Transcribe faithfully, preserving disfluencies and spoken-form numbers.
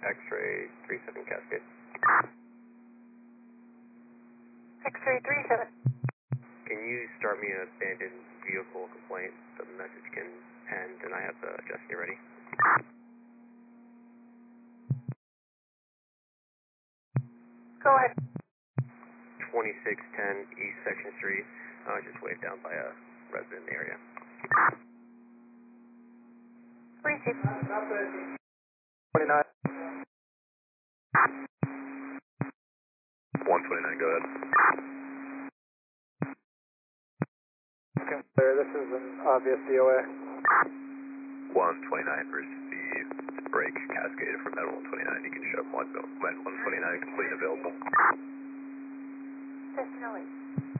X-ray three seven Cascade. X-ray three seven. Can you start me an abandoned vehicle complaint so the message can end and I have the Jessica ready? Go ahead. twenty-six ten East Section Street. I was just waved down by a resident in the area. Receive. twenty-nine. one twenty-nine, go ahead. Okay, sir, this is an obvious D O A. one twenty-nine versus the break cascade from Med one twenty-nine. You can show Med one twenty-nine complete and available. Definitely.